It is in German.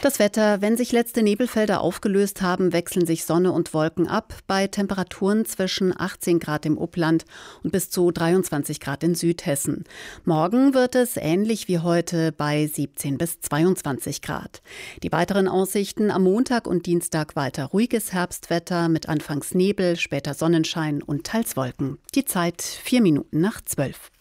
Das Wetter: Wenn sich letzte Nebelfelder aufgelöst haben, wechseln sich Sonne und Wolken ab bei Temperaturen zwischen 18 Grad im Upland und bis zu 23 Grad in Südhessen. Morgen wird es ähnlich wie heute bei 17 bis 22 Grad. Die weiteren Aussichten: am Montag und Dienstag weiter ruhiges Herbstwetter mit anfangs Nebel, später Sonnenschein und teils Wolken. Die Zeit 4 Minuten nach 12.